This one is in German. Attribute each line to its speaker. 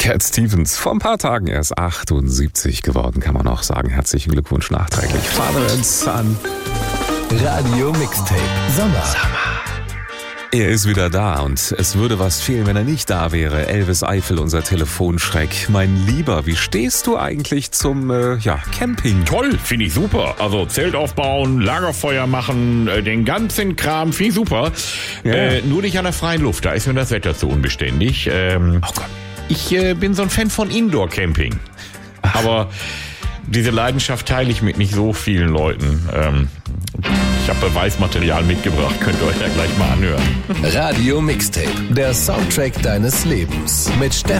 Speaker 1: Cat Stevens, vor ein paar Tagen erst 78 geworden, kann man auch sagen. Herzlichen Glückwunsch nachträglich. Father and Son.
Speaker 2: Radio Mixtape Sommer.
Speaker 1: Er ist wieder da und es würde was fehlen, wenn er nicht da wäre. Elvis Eifel, unser Telefonschreck. Mein Lieber, wie stehst du eigentlich zum Camping?
Speaker 3: Toll, finde ich super. Also Zelt aufbauen, Lagerfeuer machen, den ganzen Kram, finde ich super.
Speaker 1: Ja.
Speaker 3: Nur nicht an der freien Luft, da ist mir das Wetter zu unbeständig.
Speaker 1: Oh Gott.
Speaker 3: Ich bin so ein Fan von Indoor-Camping. Aber diese Leidenschaft teile ich mit nicht so vielen Leuten. Ich habe Beweismaterial mitgebracht, könnt ihr euch ja gleich mal anhören.
Speaker 2: Radio Mixtape, der Soundtrack deines Lebens mit